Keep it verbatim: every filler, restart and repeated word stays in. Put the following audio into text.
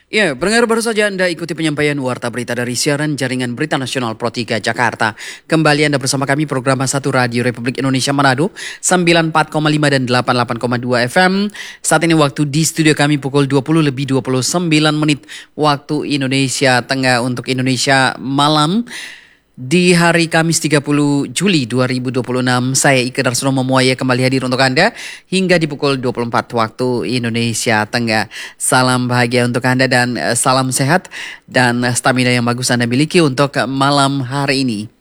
Ya, pendengar baru saja Anda ikuti penyampaian warta berita dari siaran jaringan berita nasional Pro tiga Jakarta. Kembali Anda bersama kami program satu Radio Republik Indonesia Manado sembilan puluh empat koma lima dan delapan puluh delapan koma dua F M. Saat ini waktu di studio kami pukul dua puluh lebih dua puluh sembilan menit waktu Indonesia Tengah untuk Indonesia Malam. Di hari Kamis tiga puluh Juli dua ribu dua puluh enam, saya Ike Darsono Memuaya kembali hadir untuk Anda hingga di pukul dua puluh empat waktu Indonesia Tengah. Salam bahagia untuk Anda dan uh, salam sehat dan uh, stamina yang bagus Anda miliki untuk uh, malam hari ini.